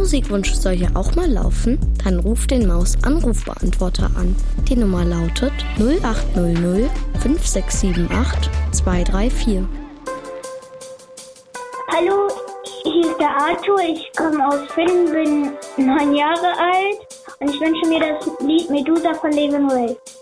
Musikwunsch soll hier auch mal laufen? Dann ruf den Maus-Anrufbeantworter an. Die Nummer lautet 0800 5678 234. Hallo, hier ist der Arthur. Ich komme aus Finn, bin 9 Jahre alt und ich wünsche mir das Lied Medusa von Levin Ray.